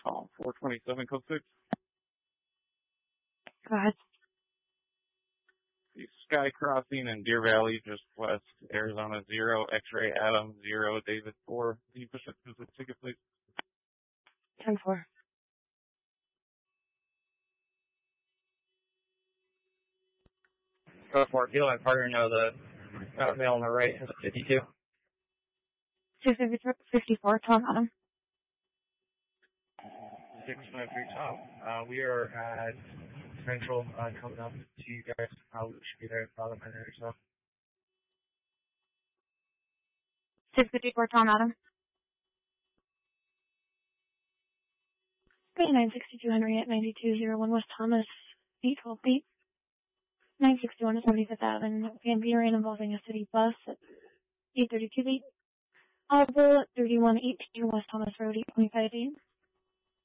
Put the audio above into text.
call 427 code 6. Go ahead. The Sky Crossing in Deer Valley, just west, Arizona 0, X-Ray Adam 0, David 4. Can you push it to the ticket, please? 10-4. Go for it. Deal my partner know the male on the right has a 52. 654, Tom Adam. 653 Tom. We are at Central coming up to you guys. We should be there about a minute or so. 654, Tom Adam. 962 Henry at 9201 West Thomas, 812 feet. 961 to 75th Avenue. PMP rain involving a city bus at 832 feet. Audible at 3118 West Thomas Road, 825 feet.